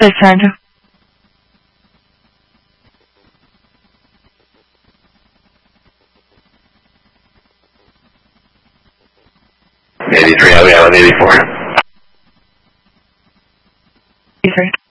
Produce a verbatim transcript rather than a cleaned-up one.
Yes, Sandra. eighty-three, I'll be out on eighty-four. eighty-three.